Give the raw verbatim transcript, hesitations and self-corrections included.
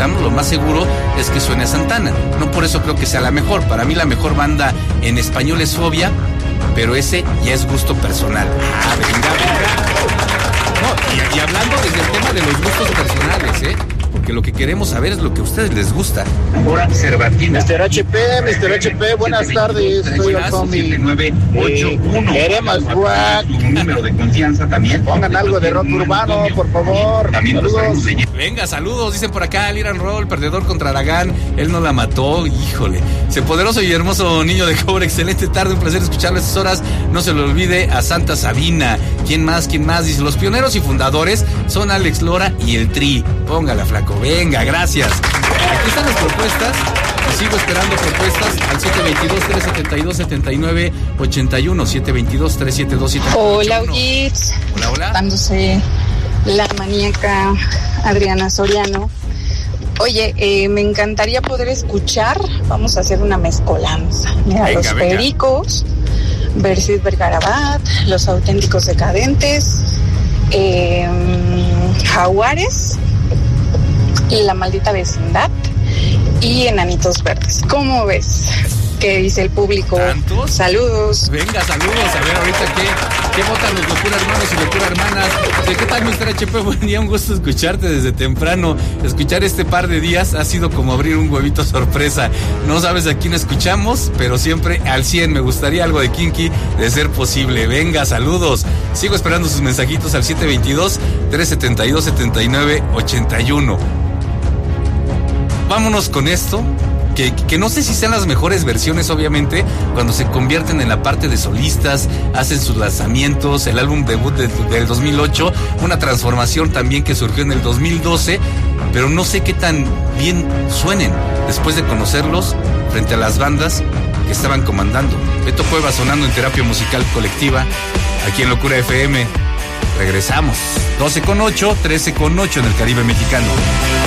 mexicano, lo más seguro es que suene a Santana. No por eso creo que sea la mejor. Para mí la mejor banda en español es Fobia, pero ese ya es gusto personal. Ah, venga, venga. No, y, y hablando desde el tema de los gustos personales, ¿eh? Porque lo que queremos saber es lo que a ustedes les gusta. Ahora Cervatina. mister H P, mister H P, buenas tardes. Soy el Tommy. Queremos rock. Número de confianza también. Pongan algo de rock urbano, por favor. Saludos. Venga, saludos. Dicen por acá, Liran Roll, perdedor contra Aragán. Él no la mató, híjole. Ese poderoso y hermoso niño de cobre, excelente tarde, un placer escucharlo a estas horas. No se lo olvide a Santa Sabina. ¿Quién más? ¿Quién más? Dice, los pioneros y fundadores son Alex Lora y el Tri. Póngala, flaco. Venga, gracias. Aquí están las propuestas. Y sigo esperando propuestas al siete veintidós, trescientos setenta y dos, setenta y nueve ochenta y uno. siete veintidós, trescientos setenta y dos, setenta y nueve ochenta y uno. Hola, Ujits. Hola, hola. Dándose la maníaca Adriana Soriano. Oye, eh, me encantaría poder escuchar. Vamos a hacer una mezcolanza. Mira, venga, los venga. Pericos, Versid Vergarabat, Los Auténticos Decadentes, eh, Jaguares, La Maldita Vecindad y Enanitos Verdes. ¿Cómo ves? ¿Qué dice el público? ¿Tantos? Saludos. Venga, saludos. A ver, ahorita qué, qué votan los locura hermanos y locura hermanas. ¿De qué tal, mister H P? Buen día, un gusto escucharte desde temprano. Escuchar este par de días ha sido como abrir un huevito sorpresa. No sabes a quién escuchamos, pero siempre al cien. Me gustaría algo de Kinky, de ser posible. Venga, saludos. Sigo esperando sus mensajitos al siete veintidós, trescientos setenta y dos, setenta y nueve ochenta y uno. Vámonos con esto. Que, que no sé si sean las mejores versiones, obviamente, cuando se convierten en la parte de solistas, hacen sus lanzamientos, el álbum debut de, del dos mil ocho, una transformación también que surgió en el dos mil doce, pero no sé qué tan bien suenen después de conocerlos frente a las bandas que estaban comandando. Beto Cuevas sonando en Terapia Musical Colectiva, aquí en Locura F M. Regresamos, doce con ocho, trece con ocho en el Caribe mexicano.